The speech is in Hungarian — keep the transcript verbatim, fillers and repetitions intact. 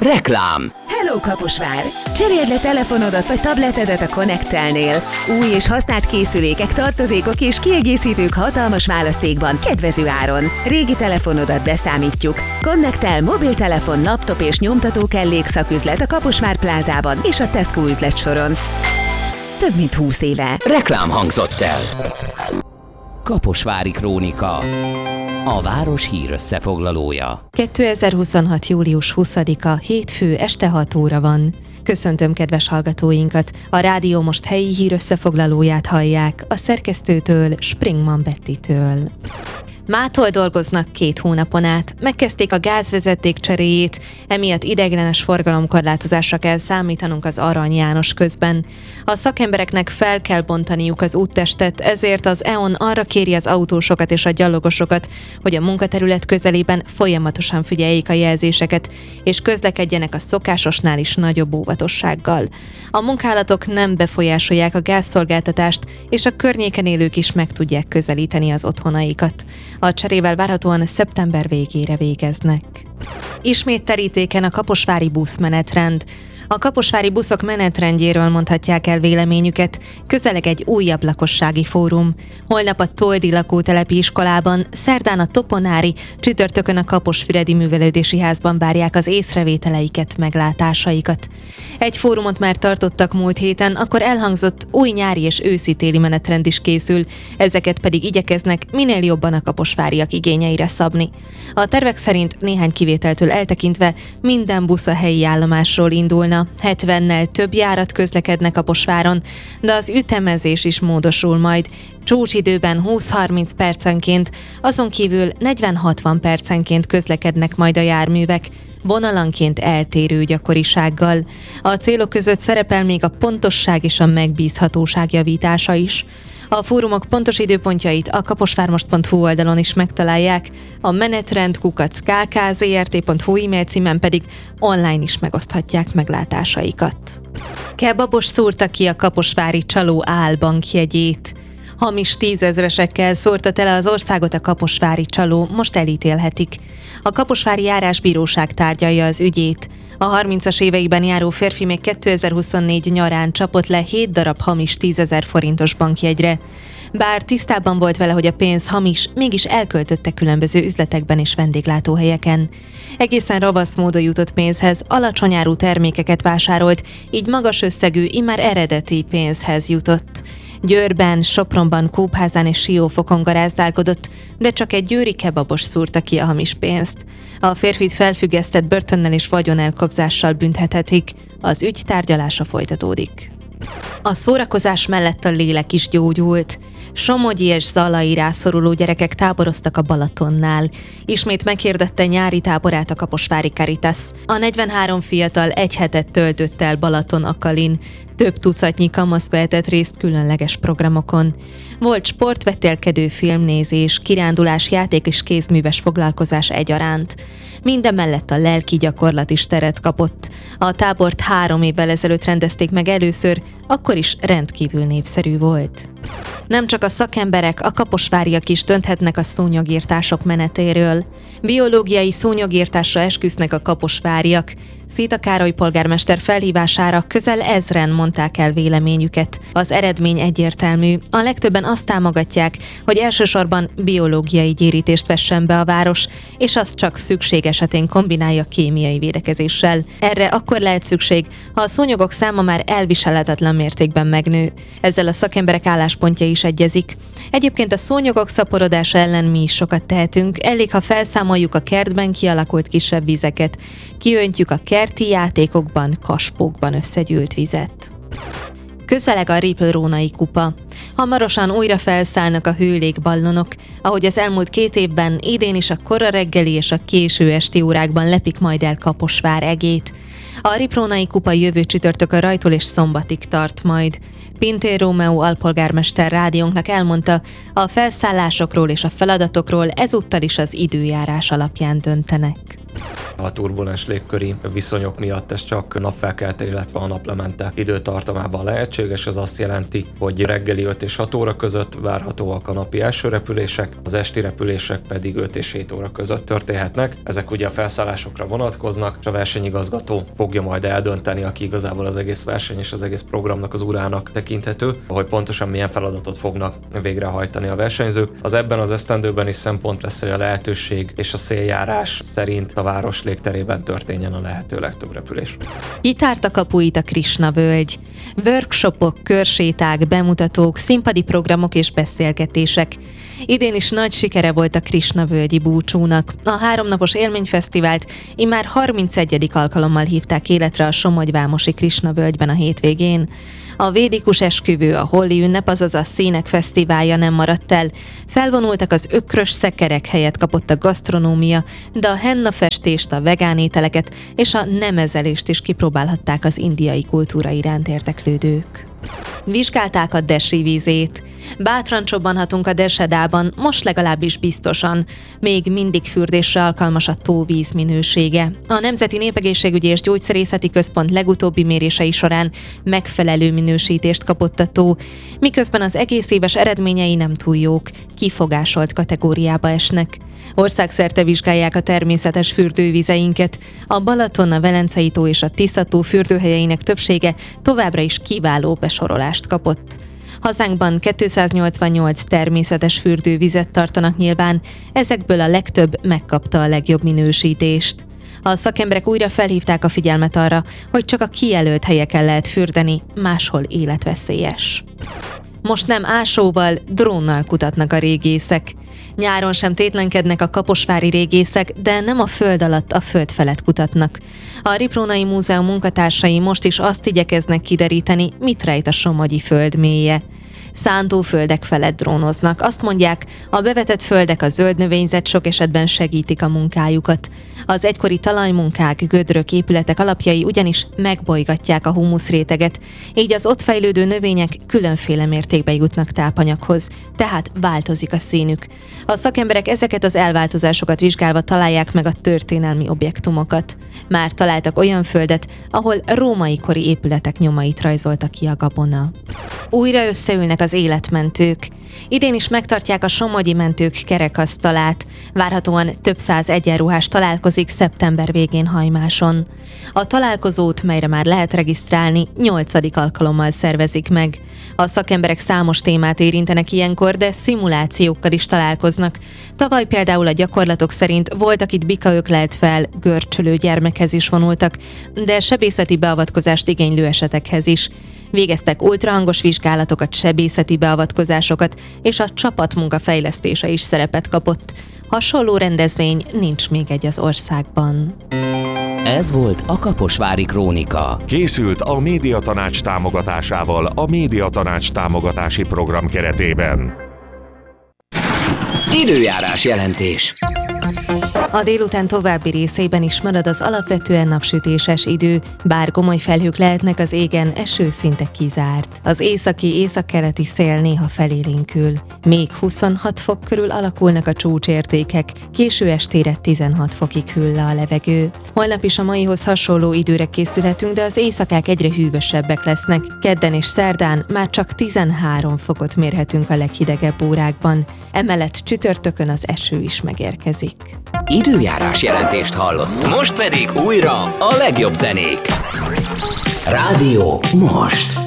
Reklám. Hello Kaposvár! Cseréld le telefonodat vagy tabletedet a Connect-telnél. Új és használt készülékek, tartozékok és kiegészítők hatalmas választékban, kedvező áron. Régi telefonodat beszámítjuk. Connect-tel mobiltelefon, laptop és nyomtató kellék szaküzlet a Kaposvár plázában és a Tesco üzletsoron. Több mint húsz éve. Reklám hangzott el. Kaposvári Krónika. A város hír összefoglalója. kétezer-huszonhat. július huszadika, hétfő, este hat óra van. Köszöntöm kedves hallgatóinkat! A rádió most helyi hír összefoglalóját hallják a szerkesztőtől, Springman Bettitől. Mától dolgoznak két hónapon át. Megkezdték a gázvezeték cseréjét, emiatt ideiglenes forgalomkorlátozásra kell számítanunk az Arany János közben. A szakembereknek fel kell bontaniuk az úttestet, ezért az é o en arra kéri az autósokat és a gyalogosokat, hogy a munkaterület közelében folyamatosan figyeljék a jelzéseket, és közlekedjenek a szokásosnál is nagyobb óvatossággal. A munkálatok nem befolyásolják a gázszolgáltatást, és a környéken élők is meg tudják közelíteni az otthonaikat. A cserével várhatóan szeptember végére végeznek. Ismét terítéken a kaposvári buszmenetrend. A kaposvári buszok menetrendjéről mondhatják el véleményüket, közeleg egy újabb lakossági fórum. Holnap a Toldi lakótelepi iskolában, szerdán a Toponári, csütörtökön a Kaposfüredi Művelődési Házban várják az észrevételeiket, meglátásaikat. Egy fórumot már tartottak múlt héten, akkor elhangzott, új nyári és őszi-téli menetrend is készül, ezeket pedig igyekeznek minél jobban a kaposváriak igényeire szabni. A tervek szerint néhány kivételtől eltekintve minden busz a helyi állomásról indulna, hetvennel több járat közlekednek Kaposváron, de az ütemezés is módosul majd. Csúcsidőben húsz-harminc percenként, azon kívül negyven-hatvan percenként közlekednek majd a járművek, vonalanként eltérő gyakorisággal. A célok között szerepel még a pontosság és a megbízhatóság javítása is. A fórumok pontos időpontjait a kaposvármost pont hu oldalon is megtalálják, a menetrend kukac k k z r t pont hu e-mail címen pedig online is megoszthatják meglátásaikat. Kebabos szúrta ki a kaposvári csaló álbankjegyét. Hamis tízezresekkel szórta tele az országot a kaposvári csaló, most elítélhetik. A kaposvári járásbíróság tárgyalja az ügyét. A harmincas éveiben járó férfi még kétezer-huszonnégy nyarán csapott le hét darab hamis tízezer forintos bankjegyre. Bár tisztában volt vele, hogy a pénz hamis, mégis elköltötte különböző üzletekben és vendéglátóhelyeken. Egészen ravasz módon jutott pénzhez, alacsony árú termékeket vásárolt, így magas összegű, immár eredeti pénzhez jutott. Győrben, Sopronban, Kópházán és Siófokon garázdálkodott, de csak egy győri kebabos szúrta ki a hamis pénzt. A férfit felfüggesztett börtönnel és vagyonelkobzással büntethetik. Az ügy tárgyalása folytatódik. A szórakozás mellett a lélek is gyógyult. Somogyi és zalai rászoruló gyerekek táboroztak a Balatonnál. Ismét meghirdette nyári táborát a kaposvári Caritas. A negyvenhárom fiatal egy hetet töltött el Balaton-Akalin. Több tucatnyi kamasz vehetett részt különleges programokon. Volt sportvetélkedő, filmnézés, kirándulás, játék és kézműves foglalkozás egyaránt. Mindemellett a lelki gyakorlat is teret kapott. A tábort három évvel ezelőtt rendezték meg először, akkor is rendkívül népszerű volt. Nem csak a szakemberek, a kaposváriak is dönthetnek a szúnyogírtások menetéről. Biológiai szúnyogírtásra esküsznek a kaposváriak. Széta Károly polgármester felhívására közel ezren mondták el véleményüket. Az eredmény egyértelmű. A legtöbben azt támogatják, hogy elsősorban biológiai gyérítést vessen be a város, és azt csak szükség esetén kombinálja kémiai védekezéssel. Erre akkor lehet szükség, ha a szúnyogok száma már elviselhetetlen mértékben megnő. Ezzel a szakemberek álláspontja is egyezik. Egyébként a szúnyogok szaporodása ellen mi is sokat tehetünk, elég ha felszámoljuk a kertben kialakult kisebb vizeket, kiöntjük a kerti játékokban, kaspókban összegyűlt vizet. Közeleg a Ripl-Rónai kupa. Hamarosan újra felszállnak a hőlégballonok, ahogy az elmúlt két évben, idén is a kora reggeli és a késő esti órákban lepik majd el Kaposvár egét. A Ripl-Rónai kupa jövő csütörtökön rajtól és szombatig tart majd. Pintér Rómeó alpolgármester rádiónknak elmondta, a felszállásokról és a feladatokról ezúttal is az időjárás alapján döntenek. a turbulens légköri viszonyok miatt ez csak napfelkelte, illetve a naplemente időtartamában lehetséges. Ez azt jelenti, hogy reggeli öt és hat óra között várhatóak a napi első repülések, az esti repülések pedig öt és hét óra között történhetnek. Ezek ugye a felszállásokra vonatkoznak, és a versenyigazgató fogja majd eldönteni, aki igazából az egész verseny és az egész programnak az urának tekinthető, hogy pontosan milyen feladatot fognak végrehajtani a versenyzők. Az ebben az esztendőben is szempont lesz, hogy a lehetőség és a széljárás szerint a város légterében történjen a lehető legtöbb repülés. Kitárta kapuit a Krishna völgy. Workshopok, körséták, bemutatók, színpadi programok és beszélgetések. Idén is nagy sikere volt a Krishna völgyi búcsúnak. A háromnapos élményfesztivált immár harmincegyedik alkalommal hívták életre a Somogyvámosi Krishna völgyben a hétvégén. A védikus esküvő, a holi ünnep, azaz a színek fesztiválja nem maradt el. Felvonultak az ökrös szekerek, helyet kapott a gasztronómia, de a henna festést, a vegán ételeket és a nemezelést is kipróbálhatták az indiai kultúra iránt érdeklődők. Vizsgálták a Desi vízét. Bátran csobbanhatunk a Desedában, most legalábbis biztosan. Még mindig fürdésre alkalmas a tóvíz minősége. A Nemzeti Népegészségügyi és Gyógyszerészeti Központ legutóbbi mérései során megfelelő minősítést kapott a tó, miközben az egész éves eredményei nem túl jók, kifogásolt kategóriába esnek. Országszerte vizsgálják a természetes fürdővizeinket. A Balaton, a Velencei tó és a Tisza tó fürdőhelyeinek többsége továbbra is kiváló besorolást kapott. Hazánkban kétszáznyolcvannyolc természetes fürdővizet tartanak nyilván, ezekből a legtöbb megkapta a legjobb minősítést. A szakemberek újra felhívták a figyelmet arra, hogy csak a kijelölt helyeken lehet fürdeni, máshol életveszélyes. Most nem ásóval, drónnal kutatnak a régészek. Nyáron sem tétlenkednek a kaposvári régészek, de nem a föld alatt, a föld felett kutatnak. A Riprónai Múzeum munkatársai most is azt igyekeznek kideríteni, mit rejt a somogyi föld mélye. Szántóföldek felett drónoznak. Azt mondják, a bevetett földek, a zöld növényzet sok esetben segítik a munkájukat. Az egykori talajmunkák, gödrök, épületek alapjai ugyanis megbolygatják a humuszréteget, így az ott fejlődő növények különféle mértékben jutnak tápanyaghoz, tehát változik a színük. A szakemberek ezeket az elváltozásokat vizsgálva találják meg a történelmi objektumokat. Már találtak olyan földet, ahol római kori épületek nyomait rajzolta ki a gabona. Újra összeülnek az életmentők. Idén is megtartják a somogyi mentők kerekasztalát. Várhatóan több száz egyenruhás találkozik szeptember végén Hajmáson. A találkozót, melyre már lehet regisztrálni, nyolcadik alkalommal szervezik meg. A szakemberek számos témát érintenek ilyenkor, de szimulációkkal is találkoznak. Tavaly például a gyakorlatok szerint volt, akit bika öklelt fel, görcsölő gyermekhez is vonultak, de sebészeti beavatkozást igénylő esetekhez is. Végeztek ultrahangos vizsgálatokat, sebészeti beavatkozásokat, és a csapatmunka fejlesztése is szerepet kapott. Hasonló rendezvény nincs még egy az országban. Ez volt a Kaposvári Krónika. Készült a Médiatanács támogatásával a Médiatanács támogatási program keretében. Időjárás jelentés. A délután további részében is marad az alapvetően napsütéses idő, bár komoly felhők lehetnek az égen, eső szinte kizárt. Az északi északkeleti szél néha felélénkül. Még huszonhat fok körül alakulnak a csúcsértékek, késő estére tizenhat fokig hűl le a levegő. Holnap is a maihoz hasonló időre készülhetünk, de az éjszakák egyre hűvösebbek lesznek. Kedden és szerdán már csak tizenhárom fokot mérhetünk a leghidegebb órákban. Emellett csütörtökön az eső is megérkezik. Időjárás jelentést hallott. Most pedig újra a legjobb zenék. Rádió most.